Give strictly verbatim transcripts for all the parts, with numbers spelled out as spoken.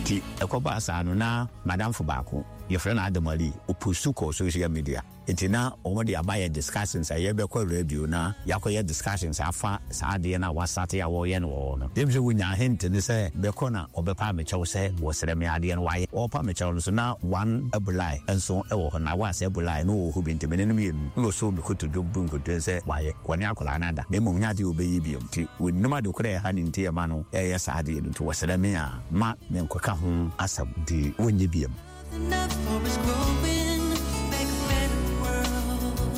Ti ekoba asano na Madam Fubako your friend Adamali upusuko social media enti na omode abaye discussions aye be kwa radio na yakoye discussions afa saade na wasate ya wo ye no no dem se wunya hint ni se be kona obepa me chew se wo sere me ade no waye opa me chew so na one abulai enso e wo na wa se abulai no ho binti me ne me no so me koto do bungo de se waye kwani akola na da me mo nya de obeyi bi ti wonuma de kora ha ni nti e ma no e ye saade no to wo sere me a ma me nkoka ho asab di wonye bi enough for us growing, make a better world.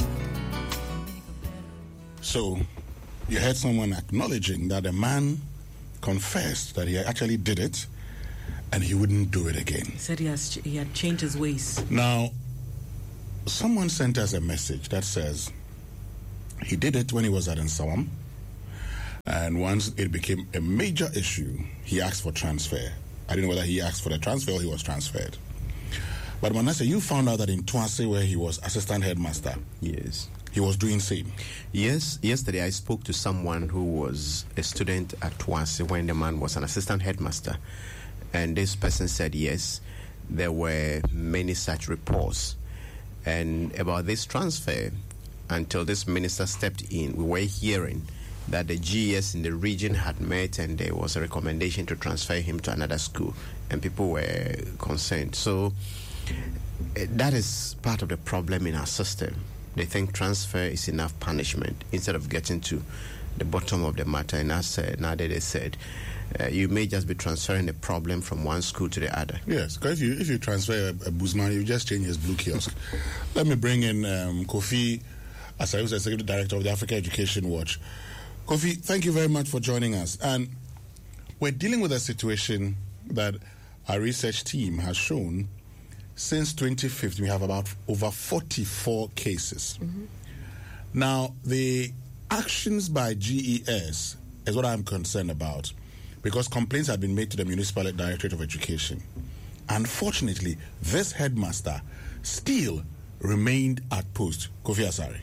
So, you heard someone acknowledging that a man confessed that he actually did it and he wouldn't do it again. He said he, has, he had changed his ways. Now, someone sent us a message that says he did it when he was at Nsawam, and once it became a major issue, he asked for transfer. I don't know whether he asked for the transfer or he was transferred. But Manasseh, you found out that in Tuase, where he was assistant headmaster, yes, he was doing same. Yes, yesterday I spoke to someone who was a student at Tuase when the man was an assistant headmaster, and this person said yes, there were many such reports, and about this transfer, until this minister stepped in, we were hearing that the G E S in the region had met and there was a recommendation to transfer him to another school, and people were concerned. So that is part of the problem in our system. They think transfer is enough punishment instead of getting to the bottom of the matter. And as uh, Nade they said, uh, you may just be transferring the problem from one school to the other. Yes, because if you if you transfer a, a Busman, you just change his blue kiosk. Let me bring in um, Kofi, as I was the Executive Director of the Africa Education Watch. Kofi, thank you very much for joining us. And we're dealing with a situation that our research team has shown. Since twenty fifteen, we have about over forty-four cases. Mm-hmm. Now, the actions by G E S is what I'm concerned about, because complaints have been made to the Municipal Directorate of Education. Unfortunately, this headmaster still remained at post. Kofi Asare.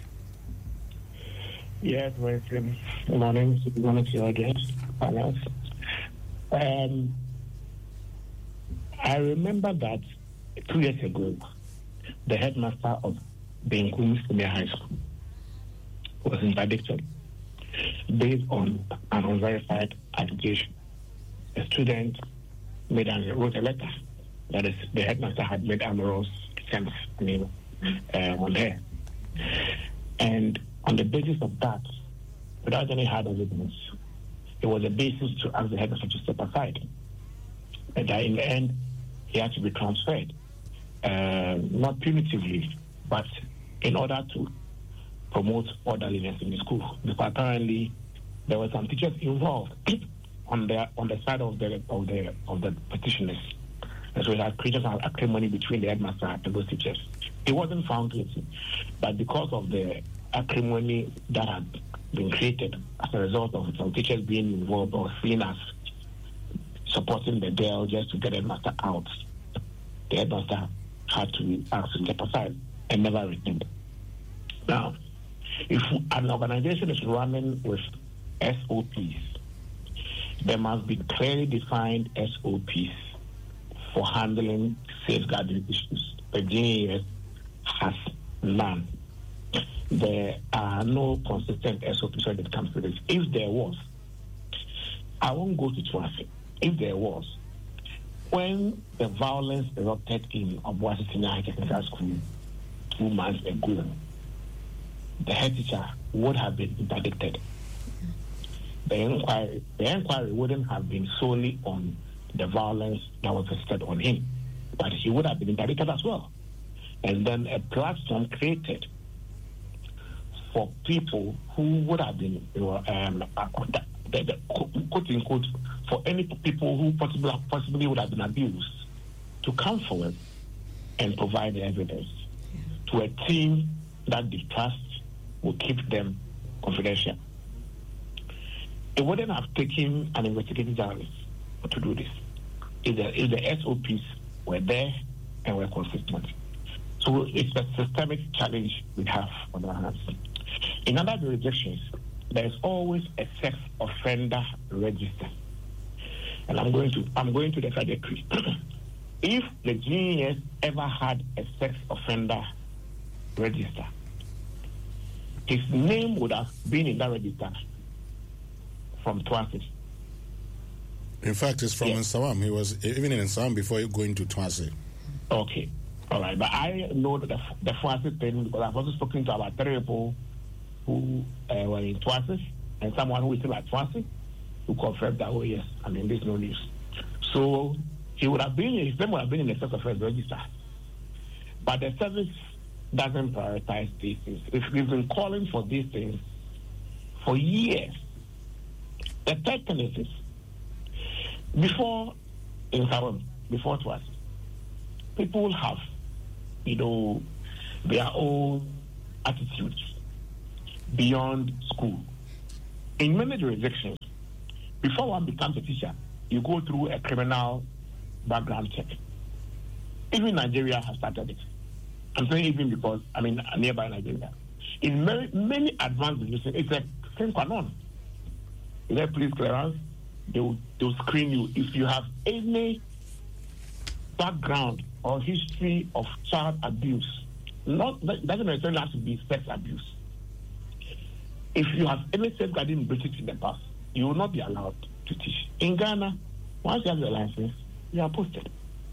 Yes, welcome. Good morning. Good morning to your guests. Um, I remember that two years ago, the headmaster of Benkum Senior High School was interdicted based on an unverified allegation. A student made and wrote a letter that is, the headmaster had made amorous sense I mean, uh, on her. And on the basis of that, without any hard evidence, it was a basis to ask the headmaster to step aside. And that in the end, he had to be transferred. Uh, not punitively, but in order to promote orderliness in the school. Because apparently there were some teachers involved on the on the side of the of the of the petitioners. And so it had created an acrimony between the headmaster and those teachers. He wasn't found guilty, but because of the acrimony that had been created as a result of some teachers being involved or seen as supporting the girl just to get the headmaster out, the headmaster had to ask to step aside and never returned. Now, if an organization is running with S O Ps, there must be clearly defined S O Ps for handling safeguarding issues. The G E S has none. There are no consistent S O Ps when it comes to this. If there was, I won't go to traffic. If there was, when the violence erupted in Obuasi Senior High Technical School two months ago, the head teacher would have been interdicted. The inquiry, the inquiry wouldn't have been solely on the violence that was visited on him, but he would have been interdicted as well. And then a platform created for people who would have been, you know, um, the, the, quote unquote, for any people who possibly, possibly would have been abused to come forward and provide the evidence to a team that they trust will keep them confidential. It wouldn't have taken an investigative journalist to do this if the, if the S O Ps were there and were consistent. So it's a systemic challenge we have on our hands. In other jurisdictions, there is always a sex offender register. and I'm going to I'm going to the trajectory. If the G E S ever had a sex offender register, his name would have been in that register from Twasi. In fact, it's from Yes. Nsawam. He was even in Nsawam before going to Twasi. Okay, all right. But I know that the, the Twasi thing because I've also spoken to about three people who uh, were in Twasi and someone who is still at Twasi who confirmed that, oh, yes, I mean, there's no news. So he would have been, his name would have been in the sex offender register. But the service doesn't prioritize these things. If we've been calling for these things for years, the third thing is this. Before in Sarum, before it was, people have, you know, their own attitudes beyond school. In many jurisdictions, before one becomes a teacher, you go through a criminal background check. Even Nigeria has started it. I'm saying even because, I mean, nearby Nigeria. In many, many advanced jurisdictions, it's a sine qua non. You get police clearance, they will, they will screen you. If you have any background or history of child abuse, not that doesn't necessarily have to be sex abuse. If you have any safeguarding breaches in the past, you will not be allowed to teach. In Ghana, once you have the license, you are posted.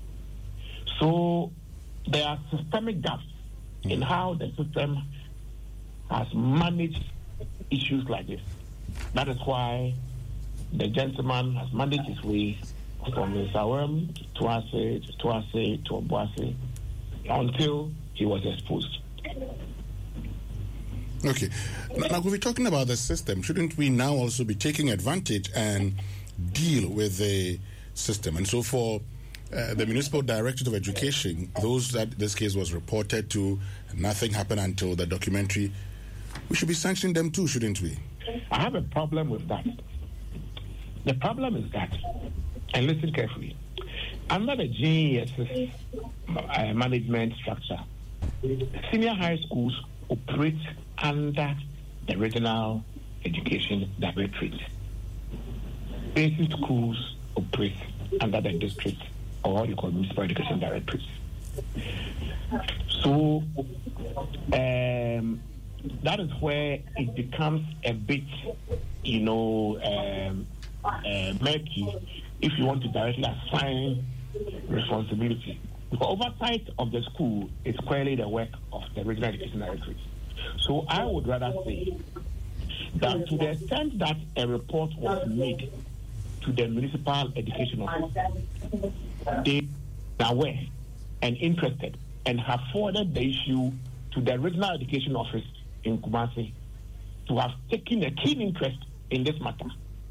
So there are systemic gaps in how the system has managed issues like this. That is why the gentleman has managed his way from Nsawam to Twasi, to Twasi, to Obuasi, until he was exposed. Okay. Now, now, if we're talking about the system, shouldn't we now also be taking advantage and deal with the system? And so for uh, the Municipal Directorate of Education, those that this case was reported to, nothing happened until the documentary, we should be sanctioning them too, shouldn't we? I have a problem with that. The problem is that, and listen carefully, under the G E S's uh, management structure, senior high schools operate under the Regional Education Directorate. Basic schools operate under the district or what you call Municipal Education Directorate. So um, that is where it becomes a bit, you know, um, uh, murky if you want to directly assign responsibility. Because oversight of the school is clearly the work of the Regional Education Directorate. So I would rather say that to the extent that a report was made to the Municipal Education Office, they are aware and interested and have forwarded the issue to the Regional Education Office in Kumasi to have taken a keen interest in this matter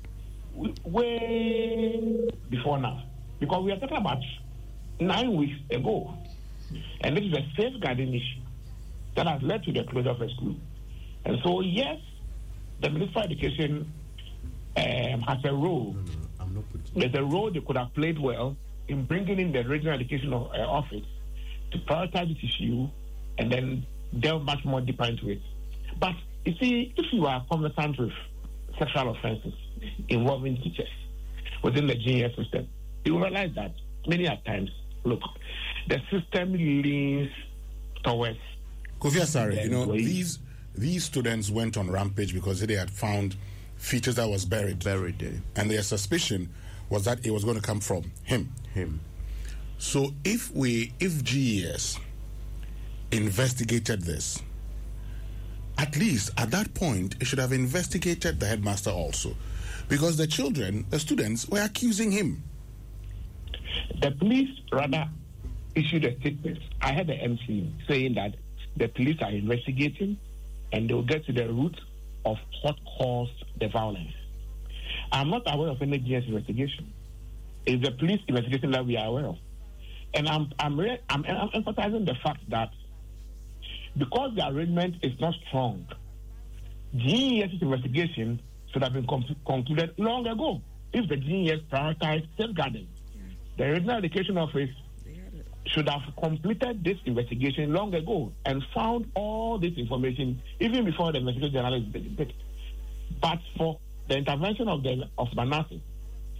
way before now. Because we are talking about nine weeks ago. And this is a safeguarding issue that has led to the closure of a school. And so, yes, the Municipal Education um, has a role. No, no, no, I'm not putting There's a role they could have played well in bringing in the Regional Education uh, Office to prioritize this issue and then delve much more deeper into it. But, you see, if you are conversant with sexual offenses involving teachers within the G E S system, you will realize that many at times, look, the system leans towards... Kofi Asare, you know, Employees. these these students went on rampage because they had found features that was buried. buried there. And their suspicion was that it was going to come from him. Him. So if we, if G E S investigated this, at least at that point, it should have investigated the headmaster also. Because the children, the students, were accusing him. The police rather issued a statement. I had the M C saying that the police are investigating and they'll get to the root of what caused the violence. I'm not aware of any G S investigation. It's the police investigation that we are aware of. And I'm I'm, re- I'm, I'm emphasizing the fact that because the arrangement is not strong, G E S's investigation should have been com- concluded long ago if the G E S prioritized safeguarding. The Regional Education Office should have completed this investigation long ago and found all this information even before the investigation journalist did. But for the intervention of the of Manasseh,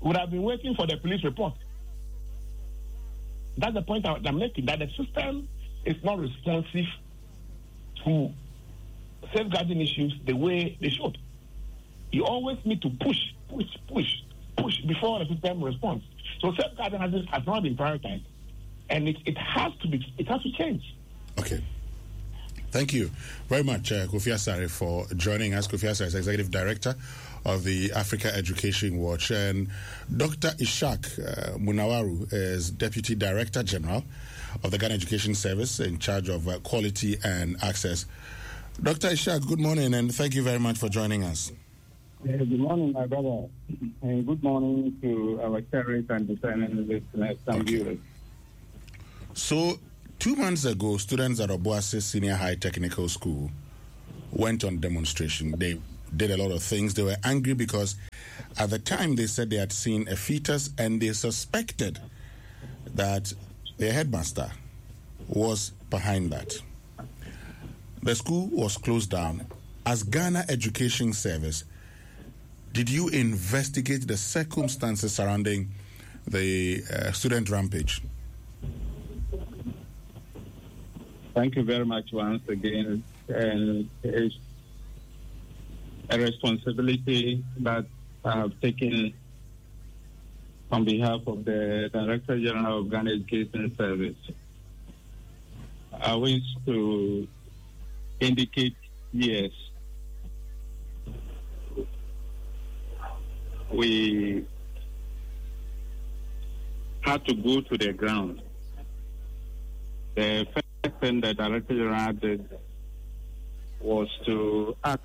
would have been waiting for the police report. That's the point I'm making, that the system is not responsive to safeguarding issues the way they should. You always need to push, push, push, push before the system responds. So safeguarding has, has not been prioritized, and it, it has to be, it has to change. Okay. Thank you very much, uh, Kofi Asare, for joining us. Kofi Asare is Executive Director of the Africa Education Watch, and Doctor Ishak uh, Munawaru is Deputy Director General of the Ghana Education Service in charge of uh, quality and access. Doctor Ishak, good morning, and thank you very much for joining us. Uh, good morning, my brother, and good morning to our parents and discerning listeners and Okay. viewers. So, two months ago, students at Obuasi Senior High Technical School went on demonstration. They did a lot of things. They were angry because at the time they said they had seen a fetus and they suspected that their headmaster was behind that. The school was closed down. As Ghana Education Service, did you investigate the circumstances surrounding the uh, student rampage? Thank you very much once again. And it's a responsibility that I have taken on behalf of the Director General of Ghana Education Service. I wish to indicate yes. We had to go to the ground. The first thing the Director General did was to ask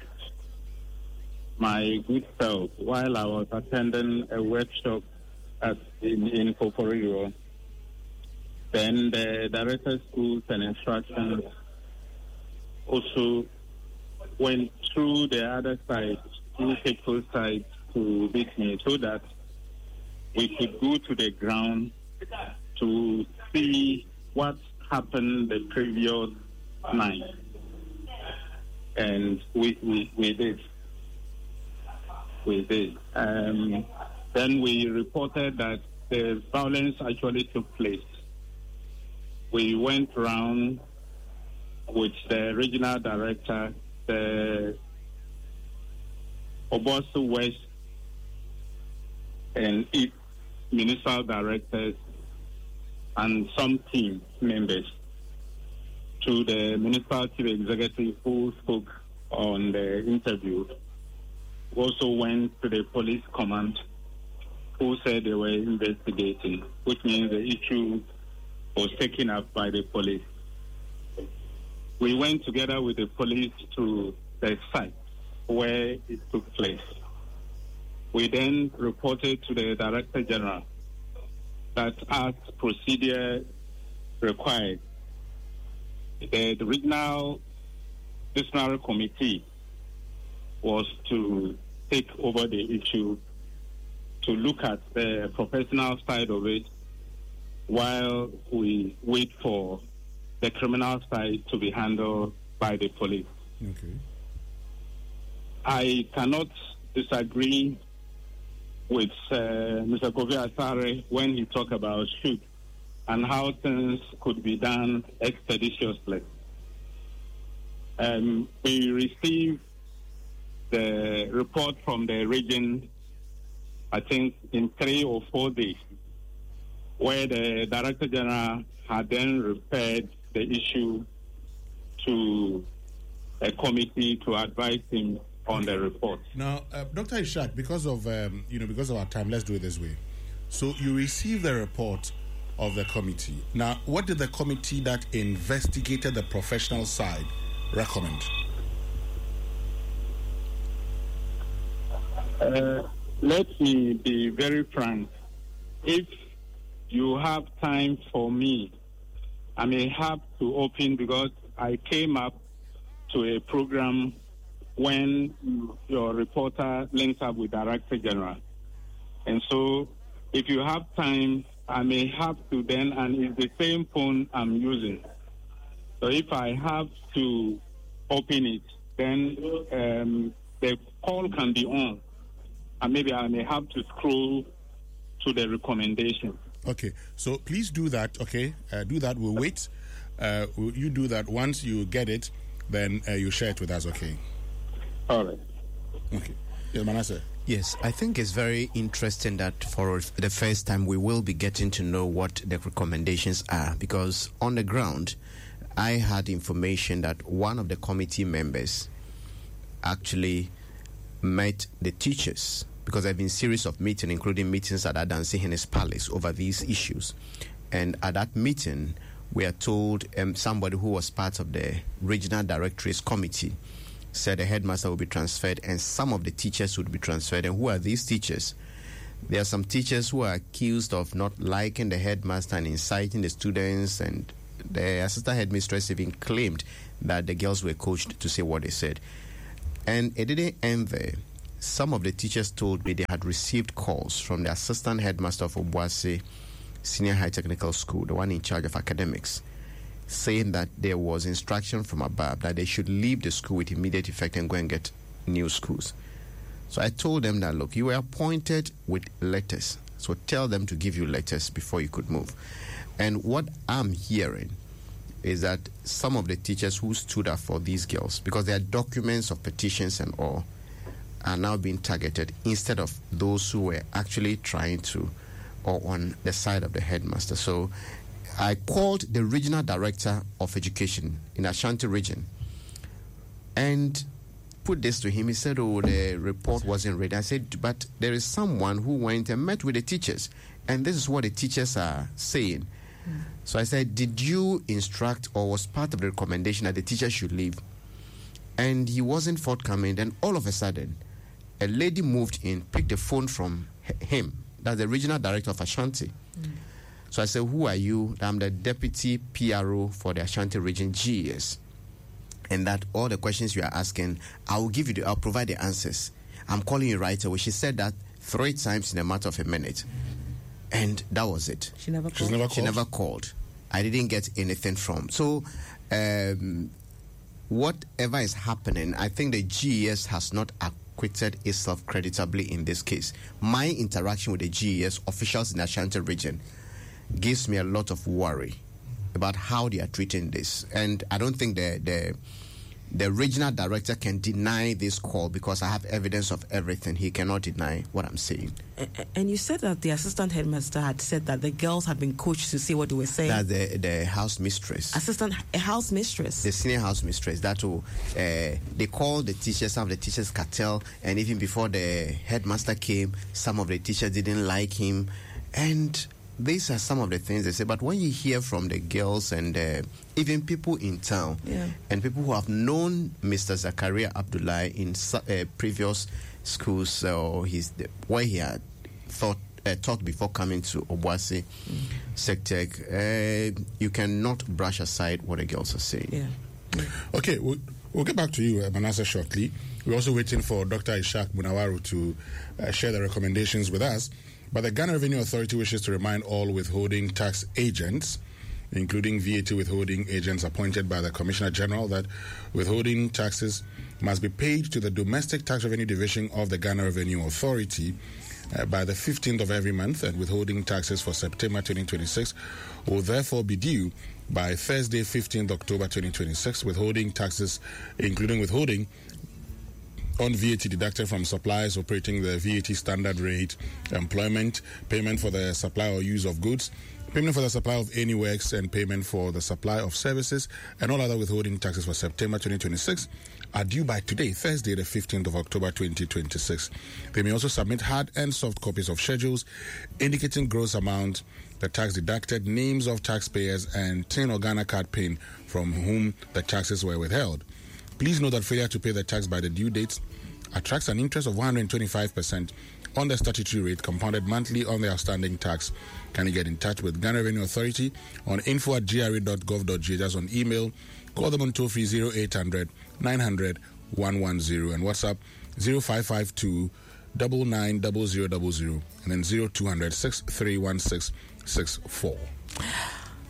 my good self while I was attending a workshop at in, in Koforio. Then the Director of Schools and Instructions also went through the other side, through people's side, to meet me so that we could go to the ground to see what happened the previous night. And we, we, we did. We did. Um, then we reported that the violence actually took place. We went around with the regional director, the Obuasi West and its municipal directors, and some team members to the municipal chief executive who spoke on the interview. We also went to the police command who said they were investigating, which means the issue was taken up by the police. We went together with the police to the site where it took place. We then reported to the Director General that as procedure required, the, the regional disciplinary committee was to take over the issue, to look at the professional side of it while we wait for the criminal side to be handled by the police. Okay. I cannot disagree with uh, Mister Kofi Asare when he talked about shoot and how things could be done expeditiously. Um, we received the report from the region, I think, in three or four days, where the Director General had then referred the issue to a committee to advise him on the report. Now, uh, Doctor Ishak, because of um, you know, because of our time, let's do it this way. So you received the report of the committee. Now, what did the committee that investigated the professional side recommend? Uh, let me be very frank. If you have time for me, I may have to open because I came up to a program when your reporter linked up with Director General. And so if you have time, I may have to then, and it's the same phone I'm using. So if I have to open it, then um, the call can be on. And maybe I may have to scroll to the recommendation. Okay, so please do that, okay? Uh, do that. We'll wait. Uh, will you do that. Once you get it, then uh, you share it with us, okay? All right. Okay. Yeah, Manasseh. Yes, I think it's very interesting that for the first time we will be getting to know what the recommendations are, because on the ground, I had information that one of the committee members actually met the teachers, because there have been a series of meetings, including meetings at Adansi Hennes Palace over these issues. And at that meeting, we are told um, somebody who was part of the regional directorates committee said the headmaster will be transferred and some of the teachers would be transferred. And who are these teachers? There are some teachers who are accused of not liking the headmaster and inciting the students, and the assistant headmistress even claimed that the girls were coached to say what they said. And it didn't end there. Some of the teachers told me they had received calls from the assistant headmaster of Obuasi Senior High Technical School, the one in charge of academics, saying that there was instruction from above that they should leave the school with immediate effect and go and get new schools. So I told them that, look, you were appointed with letters, so tell them to give you letters before you could move. And what I'm hearing is that some of the teachers who stood up for these girls, because there are documents of petitions and all, are now being targeted instead of those who were actually trying to, or on the side of the headmaster. So I called the regional director of education in Ashanti region and put this to him. He said, oh, the report wasn't ready. I said, but there is someone who went and met with the teachers, and this is what the teachers are saying. Mm. So I said, did you instruct or was part of the recommendation that the teachers should leave? And he wasn't forthcoming. Then all of a sudden, a lady moved in, picked the phone from him. That's the regional director of Ashanti. Mm. So I said, who are you? I'm the deputy P R O for the Ashanti region, G E S. And that all the questions you are asking, I will give you the, I'll provide the answers. I'm calling you right away. She said that three times in a matter of a minute. And that was it. She never called? She's never called? She never called. I didn't get anything from. So, um, whatever is happening, I think the G E S has not acquitted itself creditably in this case. My interaction with the G E S officials in the Ashanti region gives me a lot of worry about how they are treating this. And I don't think the the the regional director can deny this call, because I have evidence of everything. He cannot deny what I'm saying. And you said that the assistant headmaster had said that the girls had been coached to see what they were saying. That the the house mistress, assistant a house mistress, the senior house mistress. That will uh, they called the teachers, some of the teachers cartel, and even before the headmaster came, some of the teachers didn't like him, and these are some of the things they say. But when you hear from the girls and uh, even people in town, yeah. and people who have known Mister Zakaria Abdullah in uh, previous schools, uh, or his where he had thought uh, taught before coming to Obuasi mm. Sectech, uh, you cannot brush aside what the girls are saying. Yeah. Yeah. Okay, we'll, we'll get back to you, uh, Manasseh, shortly. We're also waiting for Doctor Ishaq Munawaru to uh, share the recommendations with us. But the Ghana Revenue Authority wishes to remind all withholding tax agents, including V A T withholding agents appointed by the Commissioner General, that withholding taxes must be paid to the Domestic Tax Revenue Division of the Ghana Revenue Authority uh, by the fifteenth of every month, and withholding taxes for September twenty twenty-six will therefore be due by Thursday, fifteenth October twenty twenty-six. Withholding taxes, including withholding on V A T deducted from suppliers operating the V A T standard rate, employment, payment for the supply or use of goods, payment for the supply of any works, and payment for the supply of services, and all other withholding taxes for September twenty twenty-six are due by today, Thursday, the fifteenth of October twenty twenty-six. They may also submit hard and soft copies of schedules indicating gross amount, the tax deducted, names of taxpayers, and tin or Ghana card pin from whom the taxes were withheld. Please note that failure to pay the tax by the due date attracts an interest of one hundred twenty-five percent on the statutory rate, compounded monthly on the outstanding tax. Can you get in touch with Ghana Revenue Authority on info at g r a dot gov dot g h, just on email, call them on toll free zero eight hundred nine hundred one one zero, and WhatsApp zero five five two nine nine zero zero zero zero, and then zero two hundred six three one six six four.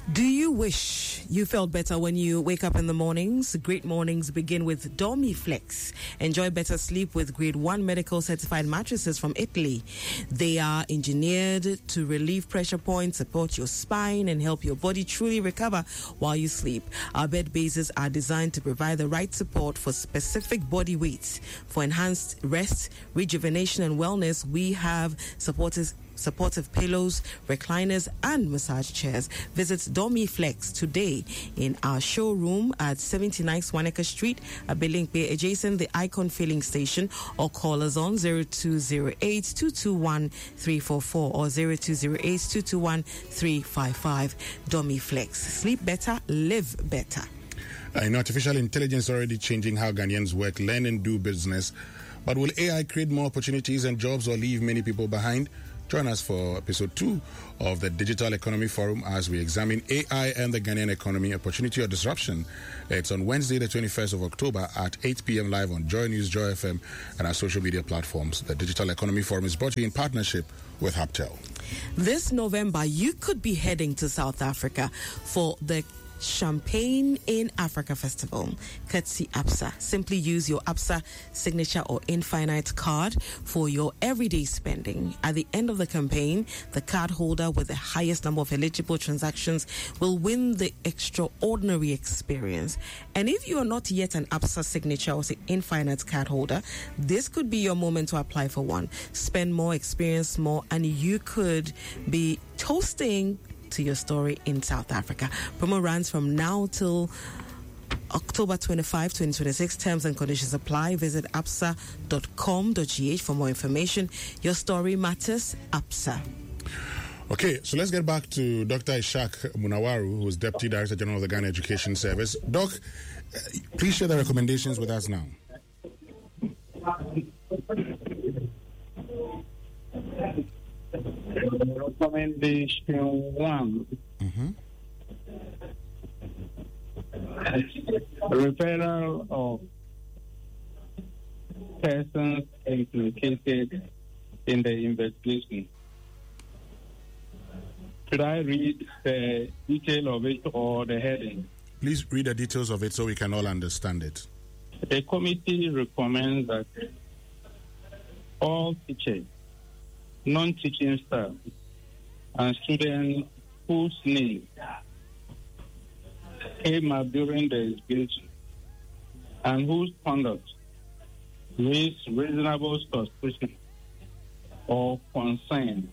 Do you wish you felt better when you wake up in the mornings? Great mornings begin with Dormiflex. Enjoy better sleep with grade one medical certified mattresses from Italy. They are engineered to relieve pressure points, support your spine, and help your body truly recover while you sleep. Our bed bases are designed to provide the right support for specific body weights. For enhanced rest, rejuvenation, and wellness, we have supporters supportive pillows, recliners, and massage chairs. Visit Dormiflex today in our showroom at seventy-nine Swanaka Street, Abilinkpe, adjacent the Icon Filling Station, or call us on zero two zero eight, two two one, three four four or zero two zero eight, two two one, three five five. Dormiflex. Sleep better, live better. I know artificial intelligence is already changing how Ghanaians work, learn, and do business. But will A I create more opportunities and jobs or leave many people behind? Join us for episode two of the Digital Economy Forum as we examine A I and the Ghanaian economy, opportunity or disruption. It's on Wednesday, the twenty-first of October at eight p.m. live on Joy News, Joy F M, and our social media platforms. The Digital Economy Forum is brought to you in partnership with Haptel. This November, you could be heading to South Africa for the Champagne in Africa Festival, courtesy ABSA. Simply use your ABSA signature or infinite card for your everyday spending. At the end of the campaign, the card holder with the highest number of eligible transactions will win the extraordinary experience. And if you are not yet an ABSA signature or infinite card holder, this could be your moment to apply for one. Spend more, experience more, and you could be toasting to your story in South Africa. Promo runs from now till October twenty-fifth, twenty twenty-six. Terms and conditions apply. Visit absa dot com dot g h for more information. Your story matters, ABSA. Okay, so let's get back to Doctor Ishak Munawaru, who is Deputy Director General of the Ghana Education Service. Doc, please share the recommendations with us now. Recommendation one. Mm-hmm. Referral of persons implicated in the investigation. Should I read the detail of it or the heading? Please read the details of it so we can all understand it. The committee recommends that all teachers, non-teaching staff, and students whose names came up during the investigation and whose conduct raised reasonable suspicion or concern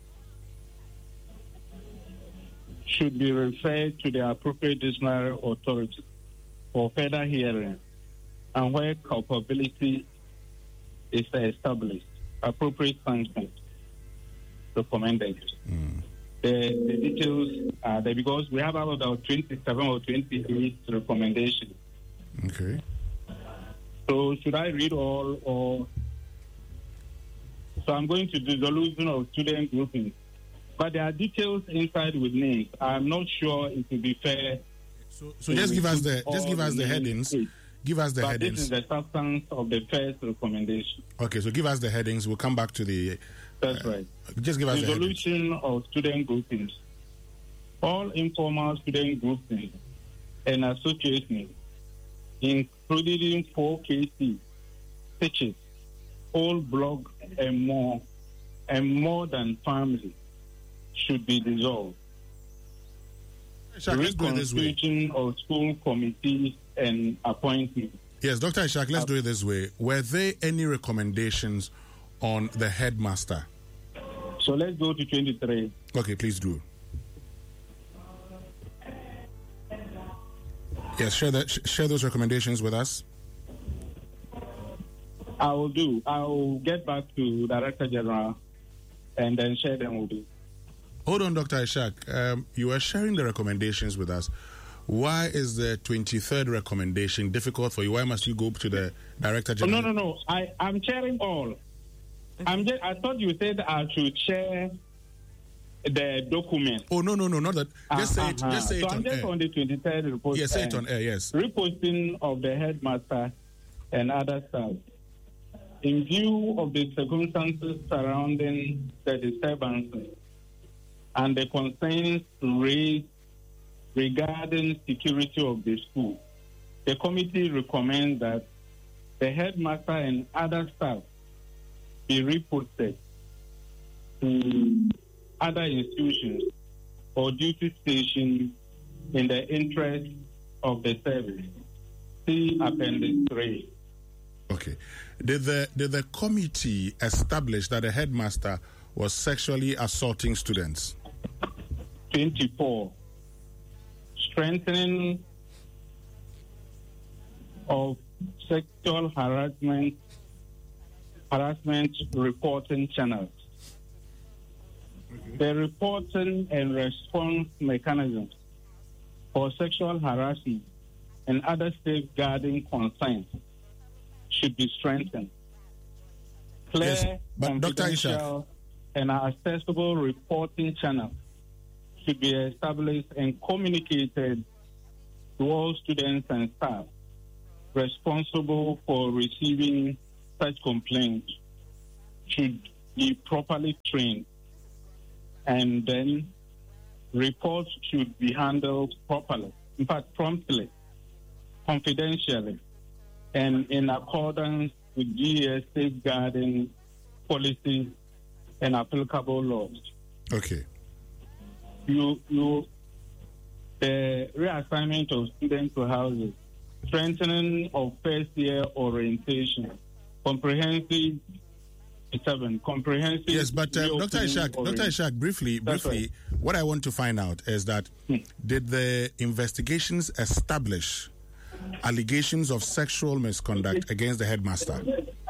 should be referred to the appropriate disciplinary authority for further hearing, and where culpability is established, appropriate sanctions recommended. Mm. The, the details are there because we have about twenty-seven or twenty-eight recommendations. Okay. So should I read all or? So I'm going to dissolution of student groupings. But there are details inside with names. I'm not sure it will be fair. So, so just give us the just give us the headings. Give us the but headings. This is the substance of the first recommendation. Okay, so give us the headings. We'll come back to the. That's uh, right. Just give us the headings. Resolution of student groupings. All informal student groupings and associations, including four K C, pitches, all blog and more, and more than family, should be dissolved. Ishak, let's do it this way. Reconstitution of school committees and appointments. Yes, Doctor Ishak, let's do it this way. Were there any recommendations on the headmaster? So let's go to twenty-three. Okay, please do. Yes, share that. Sh- share those recommendations with us. I will do. I will get back to Director General and then share them with you. Hold on, Doctor Ishak. Um, you are sharing the recommendations with us. Why is the twenty-third recommendation difficult for you? Why must you go to the Director Oh, General? no, no, no. I, I'm sharing all. I'm just, I thought you said I should share the document. Oh, no, no, no, not that. Just say it, Uh-huh. just say so it I'm on just air. on the twenty-third report. Yes, say it on air, yes. Reposting of the headmaster and other staff. In view of the circumstances surrounding the disturbances and the concerns raised regarding security of the school. The committee recommends that the headmaster and other staff be reported to other institutions or duty stations in the interest of the service. See Appendix three. Okay. Did the did the committee establish that the headmaster was sexually assaulting students? twenty-four. Strengthening of sexual harassment harassment reporting channels. The reporting and response mechanisms for sexual harassment and other safeguarding concerns should be strengthened. Clear, Yes, but Doctor confidential, and accessible reporting channels should be established and communicated to all students and staff responsible for receiving such complaints should be properly trained, and then reports should be handled properly, in fact, promptly, confidentially, and in accordance with G E S safeguarding policies and applicable laws. Okay. You, you, the reassignment of students to houses, strengthening of first year orientation, comprehensive seven, comprehensive. Yes, but uh, Doctor Ishak, Doctor Ishak, briefly, That's briefly, right. what I want to find out is that Hmm. did the investigations establish allegations of sexual misconduct against the headmaster?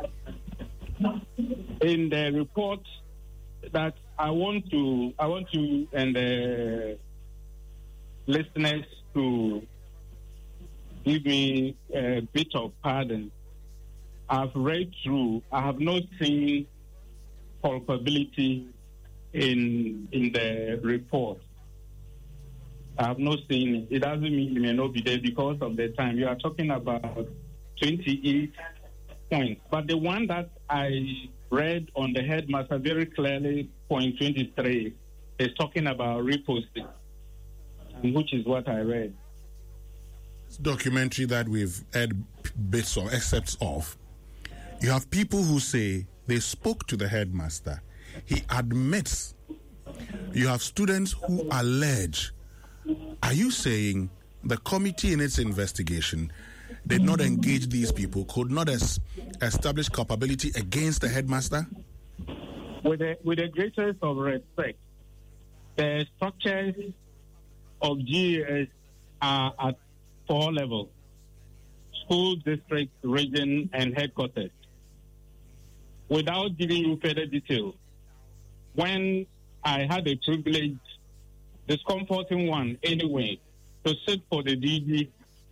In the report that I want to, I want to, and the listeners to give me a bit of pardon. I've read through. I have not seen culpability in in the report. I have not seen it. It doesn't mean it may not be there because of the time. You are talking about twenty-eight points. But the one that I read on the headmaster very clearly, point twenty-three, is talking about reposting, which is what I read. This documentary that we've heard bits or excerpts of, you have people who say they spoke to the headmaster. He admits. You have students who allege. Are you saying the committee in its investigation did not engage these people, could not es- establish culpability against the headmaster? With the, with the greatest of respect, the structures of G E S are at four levels: school, district, region, and headquarters. Without giving you further detail, when I had the privilege, discomforting one anyway, to sit for the D G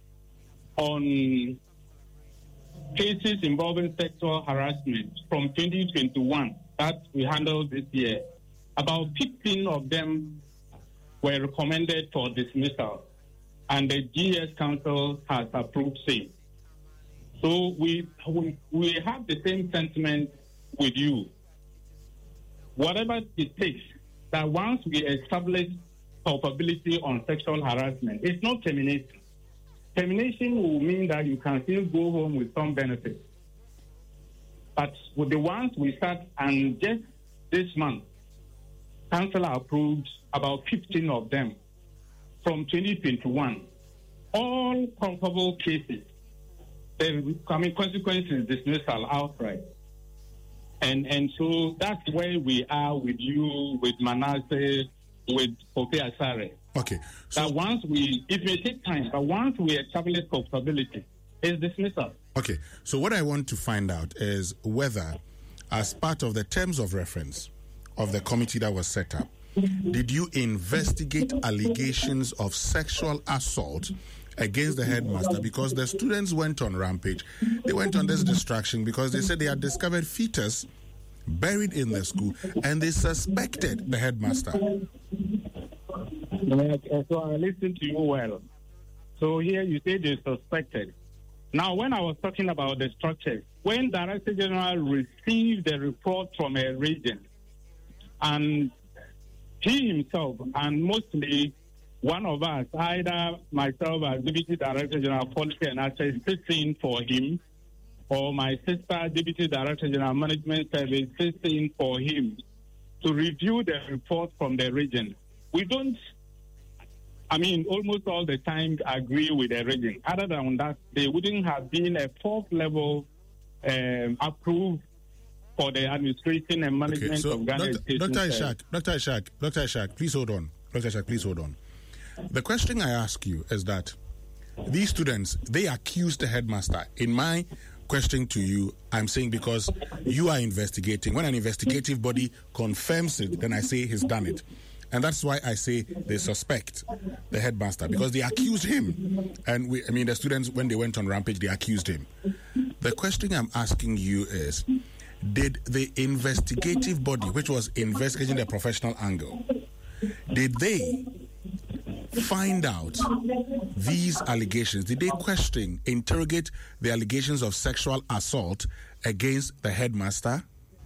on cases involving sexual harassment from twenty twenty-one that we handled this year, about fifteen of them were recommended for dismissal, and the G E S Council has approved same. So we, we, we have the same sentiment with you. Whatever it takes, that once we establish culpability on sexual harassment, it's not termination. Termination will mean that you can still go home with some benefits. But with the ones we start, and just this month, Council approved about fifteen of them from twenty twenty-one. All comparable cases, the I mean, consequences dismissal outright. And and so that's where we are with you, with Manasseh, with Kofi Asare. Okay. So that once we, it may take time, but once we establish culpability, it's dismissal. Okay, so what I want to find out is whether, as part of the terms of reference of the committee that was set up, did you investigate allegations of sexual assault against the headmaster? Because the students went on rampage. They went on this distraction because they said they had discovered fetus buried in the school and they suspected the headmaster. So I listened to you well. So here you say they suspected. Now, when I was talking about the structure, when Director General received the report from a region, and he himself, and mostly one of us, either myself as Deputy Director General Policy and Access, sits in for him, or my sister, Deputy Director General Management Service, sits in for him to review the report from the region. We don't, I mean, almost all the time agree with the region. Other than that, there wouldn't have been a fourth level um, approved for the administration and management okay, so of Ghana. Doctor Doctor Ishak, Doctor Ishak, Doctor Ishak, please hold on. Doctor Ishak, please hold on. The question I ask you is that these students, they accused the headmaster. In my question to you, I'm saying because you are investigating. When an investigative body confirms it, then I say he's done it. And that's why I say they suspect the headmaster, because they accused him. And we, I mean, the students, when they went on rampage, they accused him. The question I'm asking you is, did the investigative body, which was investigating the professional angle, did they find out these allegations? Did they question, interrogate the allegations of sexual assault against the headmaster?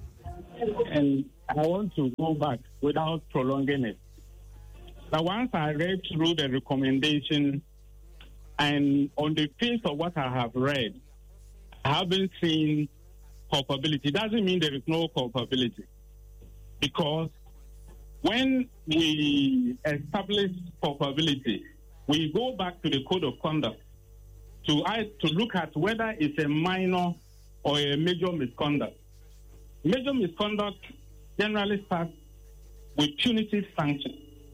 And I want to go back without prolonging it. Now, once I read through the recommendation, and on the face of what I have read, I haven't seen culpability. It doesn't mean there is no culpability, because when we establish culpability, we go back to the code of conduct to, to look at whether it's a minor or a major misconduct. Major misconduct generally starts with punitive sanction.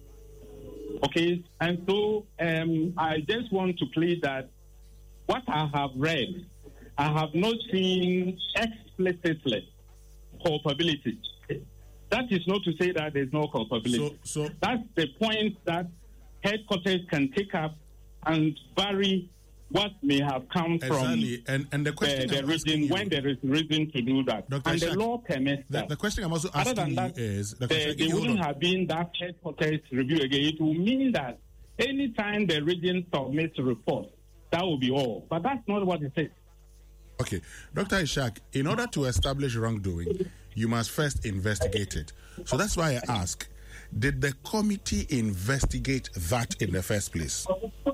Okay, and so um, I just want to plead that what I have read, I have not seen explicitly culpability. That is not to say that there's no culpability. So, so that's the point that headquarters can take up and vary what may have come exactly. from and, and the, question the, the region you, when there is reason to do that. Doctor And Ishak, the law permits the, that. The question I'm also Other asking than that, you is... The there, there wouldn't have been that headquarters review again. It will mean that any time the region submits a report, that will be all. But that's not what it says. Okay. Doctor Ishak, in order to establish wrongdoing, you must first investigate it. So that's why I ask, did the committee investigate that in the first place?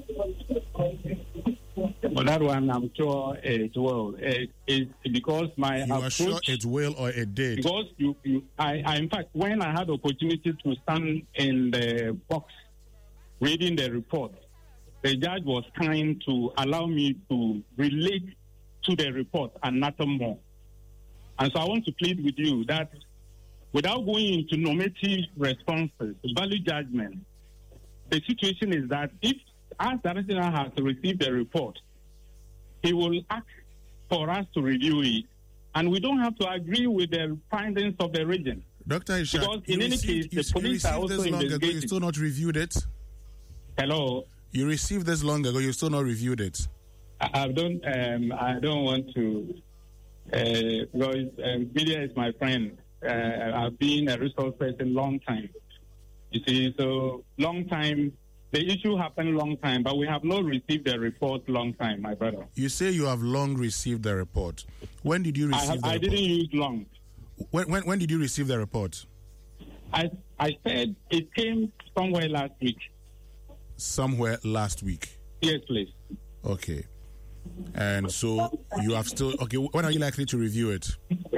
Well, that one I'm sure it will. It, it, because my you approach... are sure it will or it did? Because you, you I, I, in fact, when I had the opportunity to stand in the box reading the report, the judge was kind to allow me to relate to the report and nothing more. And so I want to plead with you that without going into normative responses, value judgment, the situation is that if as Director General has received the report, he will ask for us to review it, and we don't have to agree with the findings of the region. Doctor Ishak, because in any received, case, the police are also this long investigating. ago, you still not reviewed it? Hello? You received this long ago, you still not reviewed it? I, I don't um, I don't want to, uh, because um, media is my friend. Uh, I've been a resource person long time. You see, so long time. The issue happened long time, but we have not received the report long time, my brother. You say you have long received the report. When did you receive I, have, the I report? didn't use long. When, when when did you receive the report? I I said it came somewhere last week. Somewhere last week. Yes, please. Okay. And so you have still okay. When are you likely to review it?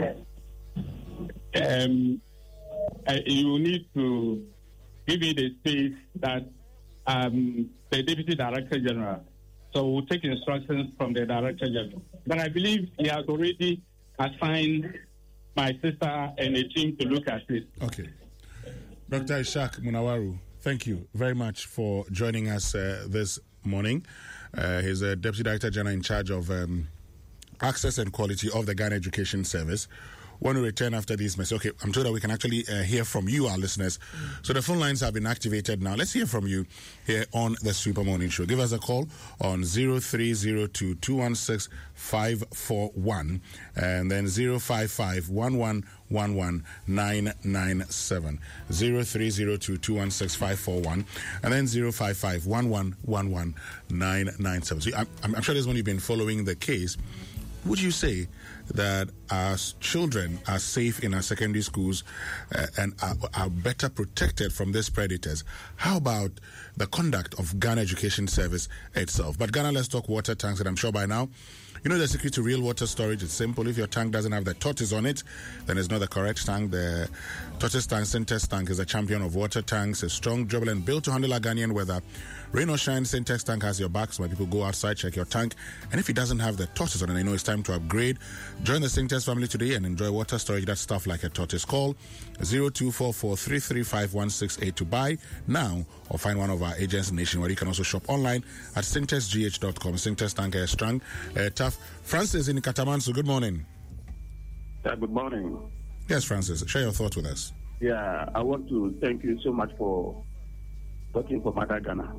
Um, uh, you need to give me the space that um, the Deputy Director General. So we'll take instructions from the Director General. But I believe he has already assigned my sister and a team to look at it. Okay. Doctor Ishak Munawaru, thank you very much for joining us uh, this morning. Uh, he's a Deputy Director General in charge of um, access and quality of the Ghana Education Service. When we return after this message, okay, I'm told that we can actually uh, hear from you, our listeners. So the phone lines have been activated now. Let's hear from you here on the Super Morning Show. Give us a call on zero three zero two, two one six, five four one and then zero five five, one one one one, nine nine seven. zero three zero two, two one six, five four one and then zero five five, one one one one, nine nine seven. So I'm, I'm sure this one you've been following the case would you say that our children are safe in our secondary schools uh, and are, are better protected from these predators? How about the conduct of Ghana Education Service itself? But Ghana, let's talk water tanks, and I'm sure by now you know the secret to real water storage. It's simple. If your tank doesn't have the tortoise on it, then it's not the correct tank. The tortoise tank, Syntex tank, is a champion of water tanks. It's strong, durable, and built to handle a Ghanaian weather. Rain or shine, Syntex tank has your back. So when people go outside, check your tank. And if it doesn't have the tortoise on it, you know it's time to upgrade. Join the Syntex family today and enjoy water storage that's stuff like a tortoise. Call zero two four four, three three five, one six eight to buy now or find one of our agents nationwide. You can also shop online at syntex g h dot com. Syntex tank is strong, uh, tough. Francis in Katamanso, good morning. Yeah, good morning. Yes, Francis, share your thoughts with us. Yeah, I want to thank you so much for talking for Mother Ghana.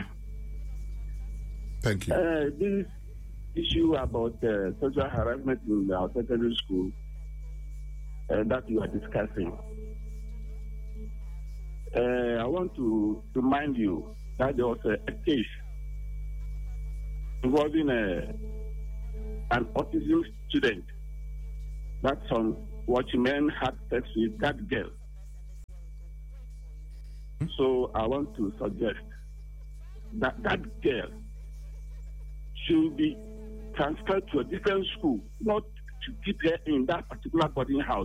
Thank you. Uh, this issue about uh, sexual harassment in our secondary school uh, that you are discussing, uh, I want to remind you that there was a, a case involving a, an autism student that some watchmen had sex with that girl. Hmm? So I want to suggest that that girl should be transferred to a different school, not to keep her in that particular boarding house.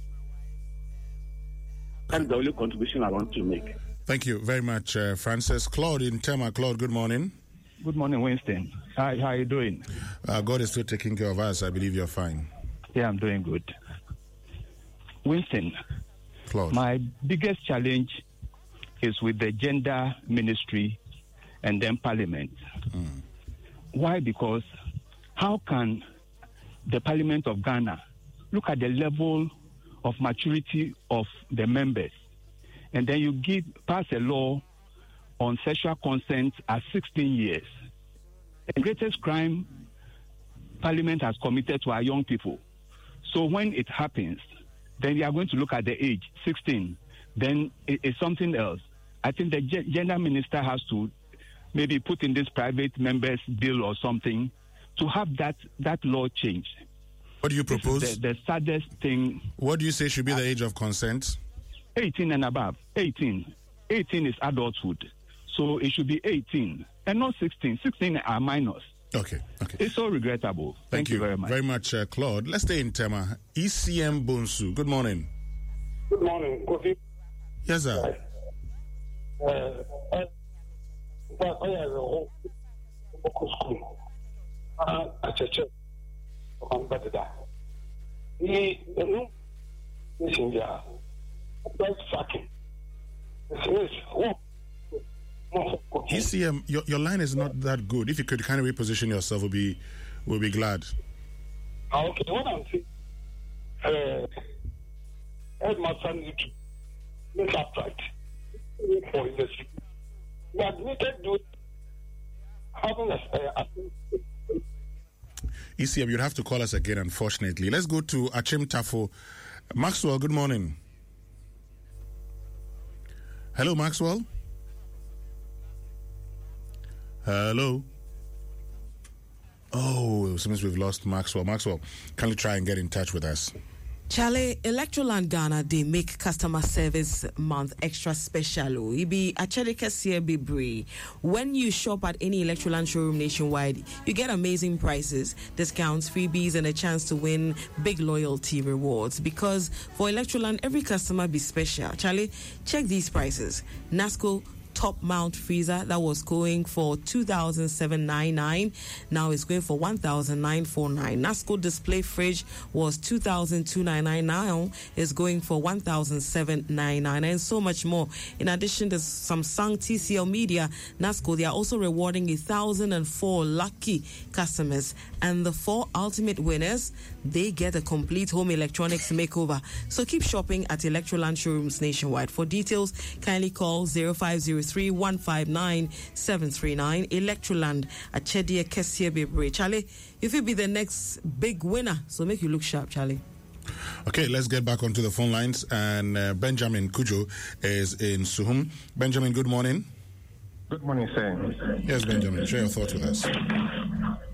That's the only contribution I want to make. Thank you very much, uh, Francis. Claude in Tema. Claude, good morning. Good morning, Winston. Hi, how are you doing? Uh, God is still taking care of us. I believe you're fine. Yeah, I'm doing good. Winston, Claude. My biggest challenge is with the gender ministry and then parliament. Mm. Why? Because how can the Parliament of Ghana look at the level of maturity of the members and then you give pass a law on sexual consent at sixteen years? The greatest crime Parliament has committed to our young people. So when it happens, then we are going to look at the age, sixteen. Then it, it's something else. I think the g- gender minister has to maybe put in this private members bill or something to have that, that law changed. What do you propose? The, the saddest thing. What do you say should be the age of consent? eighteen and above. eighteen. eighteen is adulthood. So it should be eighteen and not sixteen. sixteen are minors. Okay, okay. It's so regrettable. Thank, Thank you, you very much. Very much, uh, Claude. Let's stay in Tema. E C M Bonsu, good morning. Good morning, Kofi. Yes, sir. Uh, uh, well, I have a whole local school. Uh, at a church. I'm better that. He, the new, this in there, that's fucking. This is, oh. E C M, your, your line is not that good. If you could kind of reposition yourself, we'll be, we'll be glad. Okay, what I'm saying, uh, headmaster needs to make up right for industry. We admitted to having a, a E C M, you'd have to call us again, unfortunately. Let's go to Achim Tafo. Maxwell, good morning. Hello, Maxwell. Hello. Oh, it seems we've lost Maxwell. Maxwell, kindly try and get in touch with us. Charlie, Electroland Ghana, they make customer service month extra special. It be actually Cassia Bibri. When you shop at any Electroland showroom nationwide, you get amazing prices, discounts, freebies, and a chance to win big loyalty rewards. Because for Electroland, every customer be special. Charlie, check these prices. Nasco top mount freezer that was going for two thousand seven hundred ninety-nine dollars, now it's going for one thousand nine hundred forty-nine dollars. Nasco display fridge was two thousand two hundred ninety-nine dollars, now it's going for one thousand seven hundred ninety-nine dollars, and so much more. In addition to Samsung T C L Media, Nasco, they are also rewarding one thousand four lucky customers, and the four ultimate winners, they get a complete home electronics makeover. So keep shopping at Electroland showrooms nationwide. For details, kindly call zero five zero three, one five nine, seven three nine. Electroland at Chedia Kessie Bebre. Charlie, if you be the next big winner, so make you look sharp, Charlie. Okay, let's get back onto the phone lines. And uh, Benjamin Kujo is in Suhum. Benjamin, good morning. Good morning, sir. Yes, Benjamin, share your thoughts with us.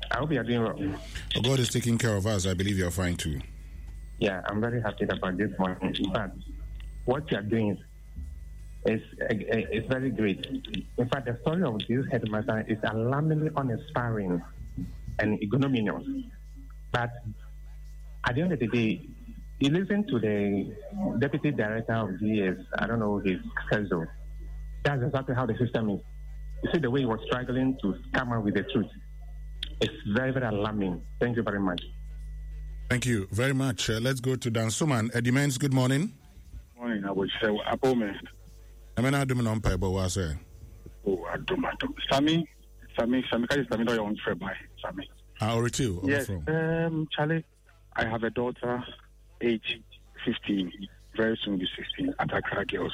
I hope you are doing well. Oh, God is taking care of us. I believe you're fine too. Yeah, I'm very happy about this morning. In fact, what you are doing is, is very great. In fact, the story of this headmaster is alarmingly uninspiring and ignominious. But at the end of the day, you listen to the deputy director of G S, I don't know his schedule. That's exactly how the system is. You see the way he was struggling to come up with the truth. It's very, very alarming. Thank you very much. Thank you very much. Uh, let's go to Dan Suman. Eddie Mens, good morning. Morning, I would say, Apome. I mean, I don't know, but what's it? Oh, I don't know. Sammy, Sammy, Sammy, can you tell me your own friend by Sammy? I already too. Yes, um, Charlie, I have a daughter, age fifteen, very soon be sixteen, at Accra Girls.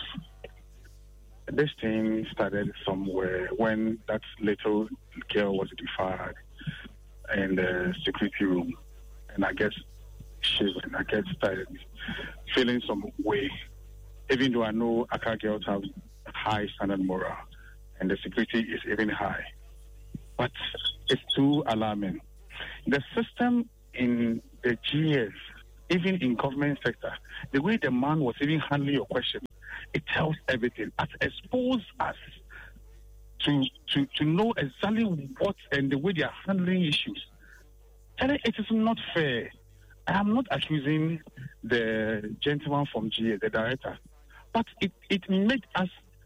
This thing started somewhere when that little girl was defied in the security room. And I guess shivering, I guess started feeling some way. Even though I know Accra Girls have high standard moral and the security is even high. But it's too alarming. The system in the G S, even in government sector, the way the man was even handling your question, it tells everything. It exposes us to, to, to know exactly what and the way they are handling issues. And it is not fair. I am not accusing the gentleman from G A, the director, but it, it made us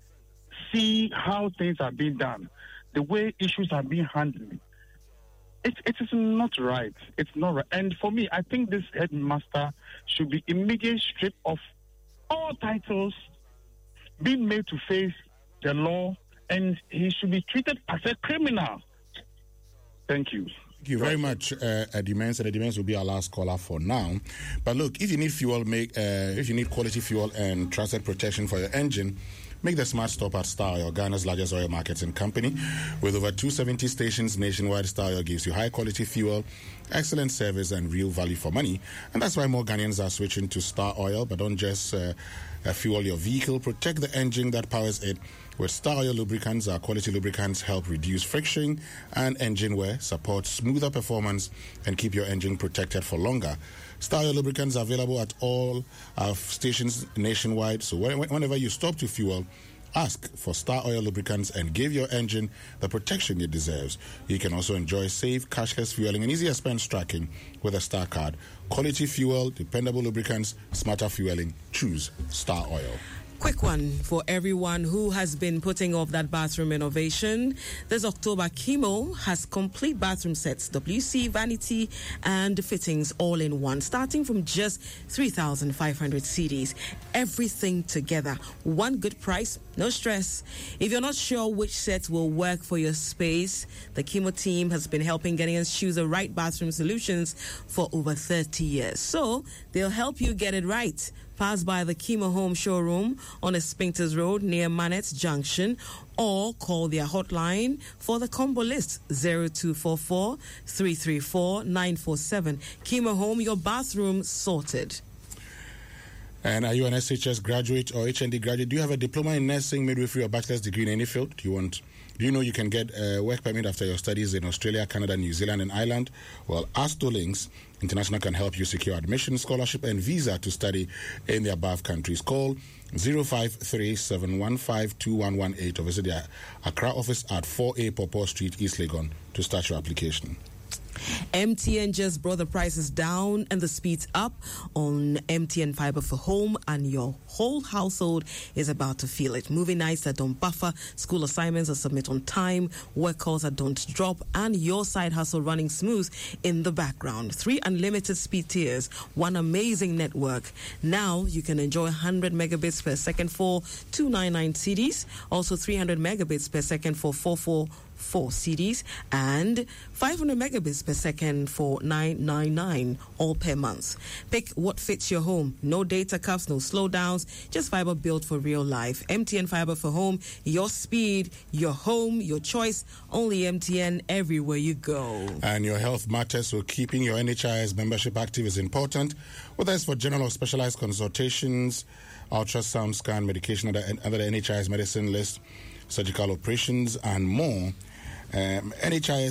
see how things are being done, the way issues are being handled. It, it is not right. It's not right. And for me, I think this headmaster should be immediately stripped of all titles, being made to face the law, and he should be treated as a criminal. Thank you. Thank you very much, uh, Eddie Mens. And Eddie Mens will be our last caller for now. But look, if you need fuel, make uh, if you need quality fuel and trusted protection for your engine, make the smart stop at Star Oil, Ghana's largest oil marketing company. With over two hundred seventy stations nationwide, Star Oil gives you high-quality fuel, excellent service, and real value for money. And that's why more Ghanaians are switching to Star Oil. But don't just uh, uh, fuel your vehicle. Protect the engine that powers it. With Star Oil lubricants, our quality lubricants help reduce friction and engine wear, support smoother performance, and keep your engine protected for longer. Star Oil lubricants are available at all our stations nationwide. So whenever you stop to fuel, ask for Star Oil lubricants and give your engine the protection it deserves. You can also enjoy safe, cashless fueling and easier expense tracking with a Star card. Quality fuel, dependable lubricants, smarter fueling. Choose Star Oil. Quick one for everyone who has been putting off that bathroom renovation. This October, Chemo has complete bathroom sets, W C, vanity, and fittings all in one, starting from just three thousand five hundred cedis. Everything together. One good price, no stress. If you're not sure which sets will work for your space, the Chemo team has been helping Ghanaians choose the right bathroom solutions for over thirty years. So they'll help you get it right. Pass by the Chemo Home showroom on Espincters Road near Manette Junction, or call their hotline for the combo list zero two four four, three three four, nine four seven. Chemo Home, your bathroom sorted. And are you an S H S graduate or H N D graduate? Do you have a diploma in nursing, midwifery, or bachelor's degree in any field? Do you want? Do you know you can get a work permit after your studies in Australia, Canada, New Zealand, and Ireland? Well, Astolinks International can help you secure admission, scholarship, and visa to study in the above countries. Call zero five three seven one five two one one eight or visit their Accra office at four A Popo Street, East Legon to start your application. M T N just brought the prices down and the speeds up on M T N Fiber for Home, and your whole household is about to feel it. Movie nights that don't buffer, school assignments that submit on time, work calls that don't drop, and your side hustle running smooth in the background. Three unlimited speed tiers, one amazing network. Now you can enjoy one hundred megabits per second for two hundred ninety-nine cedis, also three hundred megabits per second for four hundred forty-four cedis, and five hundred megabits per second for nine hundred ninety-nine, all per month. Pick what fits your home. No data caps, no slowdowns, just fiber built for real life. M T N Fiber for Home, your speed, your home, your choice. Only M T N everywhere you go. And your health matters, so keeping your N H I S membership active is important. Whether it's for general or specialized consultations, ultrasound scan, medication, and other N H I S medicine list, surgical operations, and more. Um, N H I S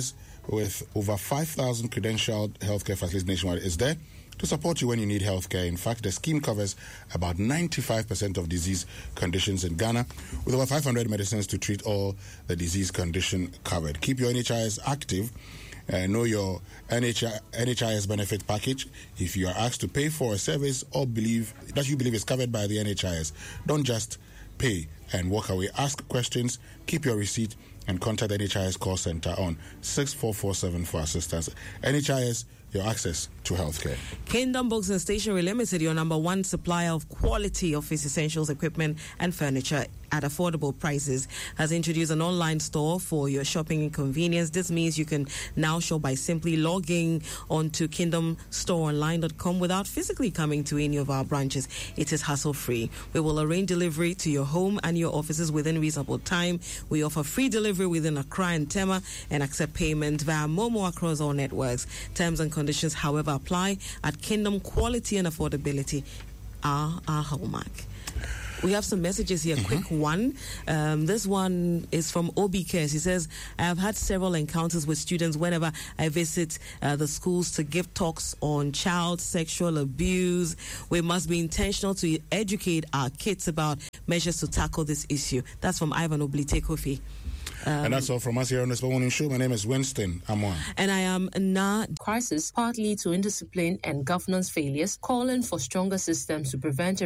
with over five thousand credentialed healthcare facilities nationwide, is there to support you when you need healthcare. In fact, the scheme covers about ninety-five percent of disease conditions in Ghana, with over five hundred medicines to treat all the disease condition covered. Keep your N H I S active. Uh, know your N H I S benefit package. If you are asked to pay for a service or believe that you believe is covered by the N H I S, don't just pay and walk away. Ask questions, keep your receipt, and contact the N H I S call center on six four four seven for assistance. N H I S, your access to healthcare. Kingdom Books and Stationery Limited, your number one supplier of quality office essentials, equipment, and furniture at affordable prices, has introduced an online store for your shopping convenience. This means you can now shop by simply logging onto kingdom store online dot com without physically coming to any of our branches. It is hassle-free. We will arrange delivery to your home and your offices within reasonable time. We offer free delivery within Accra and Tema and accept payment via Momo across all networks. Terms and conditions, however, apply. At Kingdom, quality and affordability are our hallmark. We have some messages here. Mm-hmm. Quick one. Um, this one is from Obi Cares. He says, I have had several encounters with students whenever I visit uh, the schools to give talks on child sexual abuse. We must be intentional to educate our kids about measures to tackle this issue. That's from Ivan Oblite Kofi. Um, and that's all from us here on this morning show. My name is Winston Amwan. And I am Na. Crisis partly to indiscipline and governance failures, calling for stronger systems to prevent